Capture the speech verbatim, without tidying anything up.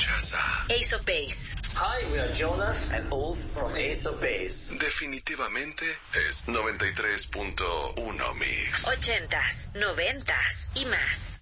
Escuchas a Ace of Base. Hi, we are Jonas and Ulf from Ace of Base. Definitivamente es noventa y tres punto uno Mix. Ochentas, noventas y más.